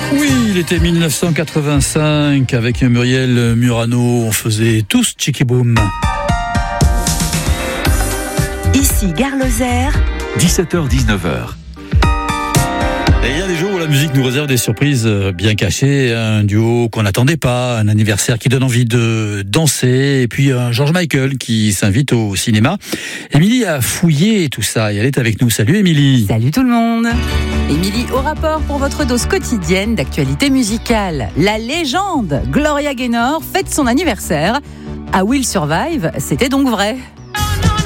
Oui, il était 1985 avec Muriel Murano. On faisait tous Chicky Boom. Ici Gare Lozère, 17h-19h. Et il y a des jours où la musique nous réserve des surprises bien cachées, un duo qu'on n'attendait pas, un anniversaire qui donne envie de danser, et puis un George Michael qui s'invite au cinéma. Émilie a fouillé tout ça et elle est avec nous. Salut Émilie. Salut tout le monde. Émilie, au rapport pour votre dose quotidienne d'actualité musicale. La légende Gloria Gaynor fête son anniversaire. À Will Survive, c'était donc vrai.